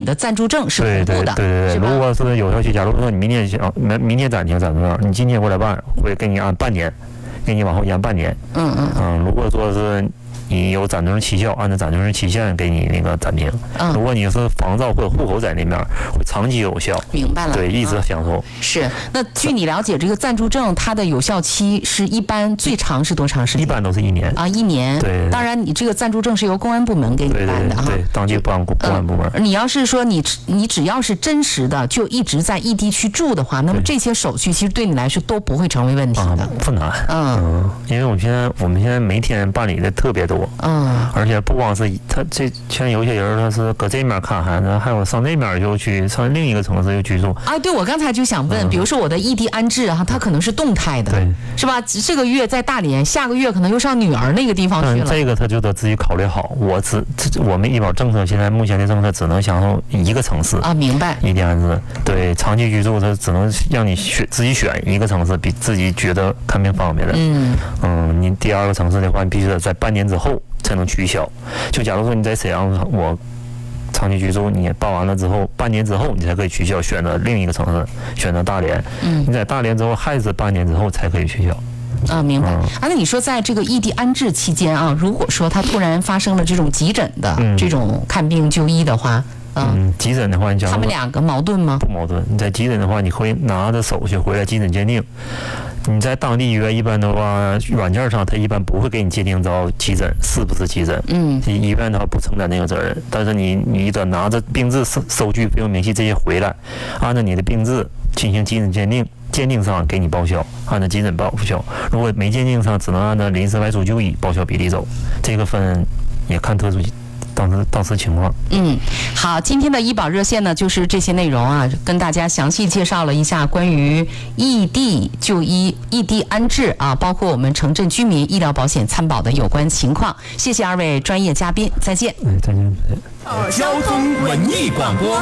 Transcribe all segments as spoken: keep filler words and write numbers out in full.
的暂住证是同步的， 对对对对，如果是有效期，假如说你明天想明明天暂停暂住证，你今天过来办，会给你按半年，给你往后延半年。 嗯嗯嗯，如果说是你有暂住证期效，按照暂住证期限给你那个暂停。 嗯， 如果你是房照或者户口在那边，会长期有效。 明白了。 对，一直享受。 嗯、是。那据你了解，这个暂住证它的有效期是一般最长是多长时间？ 一般都是一年。 啊，一年。 对。 当然，你这个暂住证是由公安部门给你办的哈。 对对对，当地公安公安部门。 嗯、你要是说你你只要是真实的就一直在异地去住的话，那么这些手续其实对你来说都不会成为问题的。 啊、不难。 嗯嗯，因为我们现在我们现在每天办理的特别多。 嗯。 而且不光是他这，像有些人他是搁这面看孩子，还有上那面就去上另一个城市就居住。 啊，对，我刚才就想问，嗯、比如说我的异地安置哈，它可能是动态的， 对， 是吧？这个月在大连，下个月可能又上女儿那个地方去了。 这个他就得自己考虑好。我只我们医保政策现在目前的政策只能享受一个城市啊，明白？ 异地安置，对，长期居住他只能让你选自己选一个城市，比自己觉得看病方便的。 嗯嗯，你第二个城市的话，你必须得在半年之后才能取消。就假如说你在沈阳，我长期居住，你办完了之后，半年之后你才可以取消，选择另一个城市，选择大连。 嗯， 你在大连之后，还是半年之后才可以取消。 啊，明白。 嗯、 啊，那你说在这个异地安置期间啊，如果说他突然发生了这种急诊的、嗯、这种看病就医的话， 嗯，嗯急诊的话，你讲他们两个矛盾吗？ 不矛盾。你在急诊的话，你会拿着手续回来急诊鉴定。你在当地医院一般的话，软件上他一般不会给你界定着急诊是不是急诊， 嗯， 医院的话不承担那个责任。但是你你得拿着病历、收收据、费用明细这些回来，按照你的病历进行急诊鉴定，鉴定上给你报销，按照急诊报销。如果没鉴定上，只能按照临时外出就医报销比例走。这个分也看特殊当时当时情况。 嗯，好，今天的医保热线呢，就是这些内容啊，跟大家详细介绍了一下关于异地就医、异地安置啊，包括我们城镇居民医疗保险参保的有关情况。谢谢二位专业嘉宾，再见。 嗯，再见。 交通文艺广播。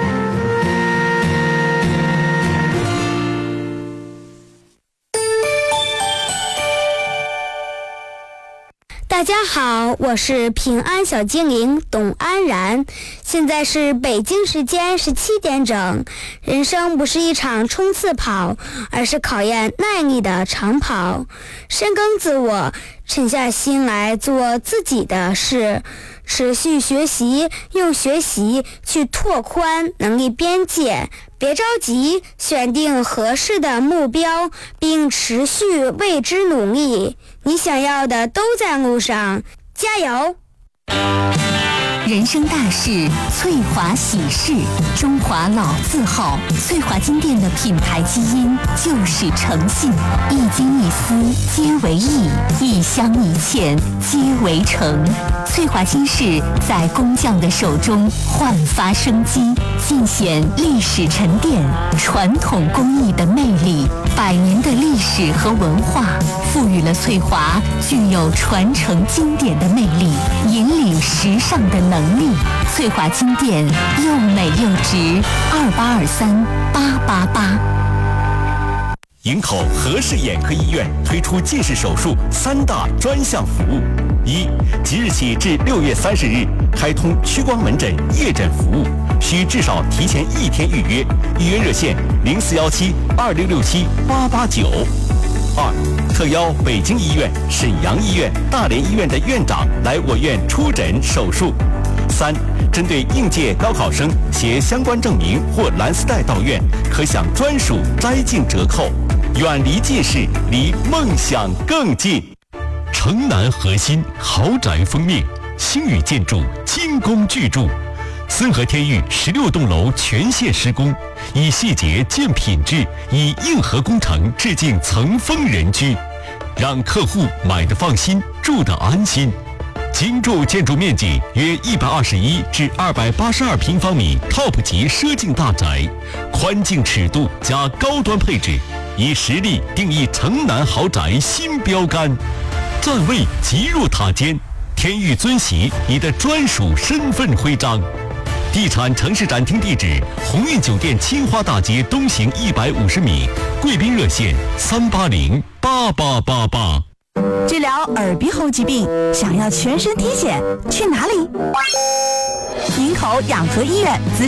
大家好，我是平安小精灵董安然，现在是北京时间十七点整。人生不是一场冲刺跑，而是考验耐力的长跑。深耕自我，沉下心来做自己的事，持续学习，用学习去拓宽能力边界。别着急，选定合适的目标，并持续为之努力。你想要的都在路上，加油！ 人生大事，翠华喜事，中华老字号，翠华金店的品牌基因就是诚信，一金一丝皆为义，一香一茜皆为诚。翠华金饰在工匠的手中焕发生机，尽显历史沉淀、传统工艺的魅力。百年的历史和文化，赋予了翠华具有传承经典的魅力，引领时尚的能力。翠华金店又美又值，二八二三八八八。 营口和氏眼科医院推出近视手术三大专项服务：一、即日起至六月三十日开通屈光门诊夜诊服务，需至少提前一天预约，预约热线零四幺七二六六七八八九。二、特邀北京医院、沈阳医院、大连医院的院长来我院出诊手术。三、针对应届高考生携相关证明或蓝丝带到院，可享专属摘镜折扣。远离近视，离梦想更近。城南核心豪宅封面，星宇建筑精工巨筑，森和天域十六栋楼全线施工，以细节见品质，以硬核工程致敬层峰人居，让客户买得放心，住得安心。精筑建筑面积约一百二十一至二百八十二平方米 ，Top 级奢境大宅，宽净尺度加高端配置，以实力定义城南豪宅新标杆。站位极入塔尖，天域尊玺你的专属身份徽章。地产城市展厅地址：鸿运酒店青花大街东行一百五十米，贵宾热线三八零八八八八。 治疗耳鼻喉疾病，想要全身体检，去哪里？营口养和医院。